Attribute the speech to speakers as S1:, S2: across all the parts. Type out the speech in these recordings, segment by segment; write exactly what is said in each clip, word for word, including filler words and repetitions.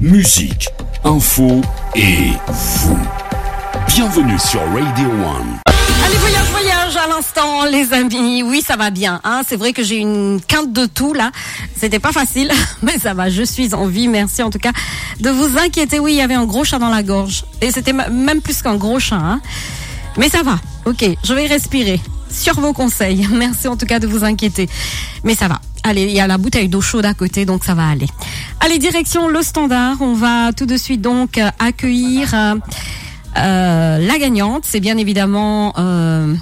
S1: musique, info et vous. Bienvenue sur Radio One.
S2: Allez, voyage, voyage à l'instant, les amis. Oui, ça va bien. Hein. C'est vrai que j'ai une quinte de tout, là. C'était pas facile, mais ça va. Je suis en vie. Merci, en tout cas, de vous inquiéter. Oui, il y avait un gros chat dans la gorge. Et c'était même plus qu'un gros chat. Hein. Mais ça va. Ok, je vais respirer. Sur vos conseils. Merci, en tout cas, de vous inquiéter. Mais ça va. Allez, il y a la bouteille d'eau chaude à côté, donc ça va aller. Allez, direction le standard. On va tout de suite, donc, accueillir... Euh, Euh, la gagnante, c'est bien évidemment euh...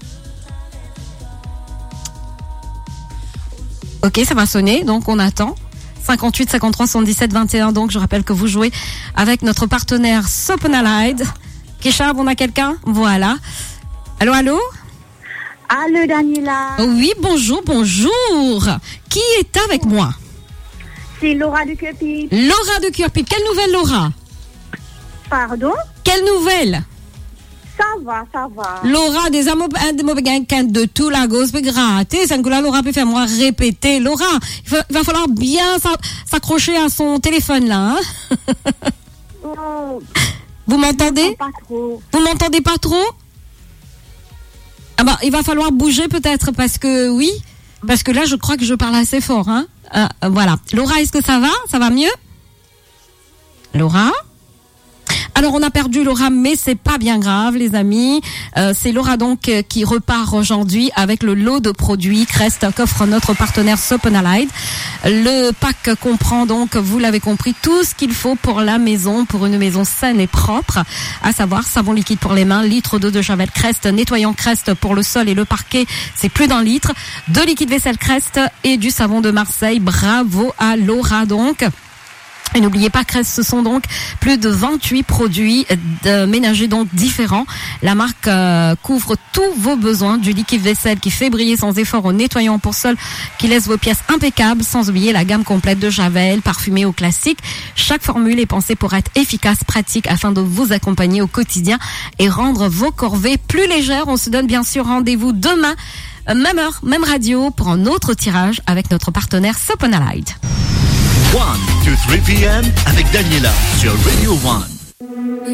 S2: ok, ça va sonner, donc on attend. cinquante-huit cinquante-trois soixante-dix-sept vingt et un. Donc je rappelle que vous jouez avec notre partenaire Sopenalide. Kéchab, on a quelqu'un? Voilà. Allô, allô?
S3: Allô, Daniela.
S2: Oui, bonjour, bonjour. Qui est avec moi?
S3: C'est Laura de Curpip.
S2: Laura de Curpip. Quelle nouvelle, Laura?
S3: Pardon?
S2: Quelle nouvelle?
S3: Ça va, ça va.
S2: Laura, des amours, des mauvais gains de tout, la gosse peut gratter. C'est que là, Laura peut faire moi répéter. Laura, il va, il va falloir bien s'accrocher à son téléphone, là, hein?
S3: Oh,
S2: vous m'entendez?
S3: pas trop.
S2: Vous m'entendez pas trop? Ah bah, il va falloir bouger peut-être parce que, oui, parce que là, je crois que je parle assez fort, hein? Euh, euh, voilà. Laura, est-ce que ça va? Ça va mieux? Laura? Alors on a perdu Laura, mais c'est pas bien grave, les amis. Euh, c'est Laura donc euh, qui repart aujourd'hui avec le lot de produits Crest qu'offre notre partenaire Sopenalide. Le pack comprend donc, vous l'avez compris, tout ce qu'il faut pour la maison, pour une maison saine et propre, à savoir savon liquide pour les mains, litre d'eau de javel Crest, nettoyant Crest pour le sol et le parquet, c'est plus d'un litre, de liquide vaisselle Crest et du savon de Marseille. Bravo à Laura donc. Et n'oubliez pas que ce sont donc plus de vingt-huit produits de ménagers donc différents. La marque euh, couvre tous vos besoins, du liquide vaisselle qui fait briller sans effort au nettoyant pour sol qui laisse vos pièces impeccables, sans oublier la gamme complète de javel, parfumé ou classique. Chaque formule est pensée pour être efficace, pratique afin de vous accompagner au quotidien et rendre vos corvées plus légères. On se donne bien sûr rendez-vous demain, même heure, même radio, pour un autre tirage avec notre partenaire Sopenalide.
S4: one to three p.m. avec Daniela sur Radio One.